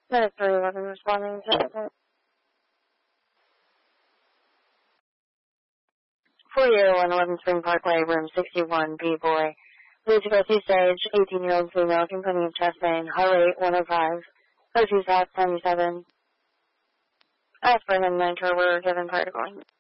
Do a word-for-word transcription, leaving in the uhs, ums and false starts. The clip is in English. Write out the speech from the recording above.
Minute three eleven responding to four one eleven Spring Parkway, room sixty-one, B-boy. Lucy stage, eighteen-year-old female, complaining of chest pain, heart rate one oh five, O two sat ninety-seven. Aspirin and nitro were given prior to going.